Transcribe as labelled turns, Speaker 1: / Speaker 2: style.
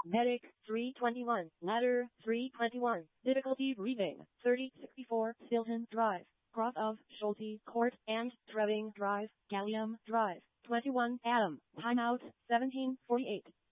Speaker 1: Medic 321. Ladder 321. Difficulty breathing 3064. Stilton Drive. Cross of Schulte Court and Trebbing Drive. Gallium Drive. 21 Adam. Timeout 1748.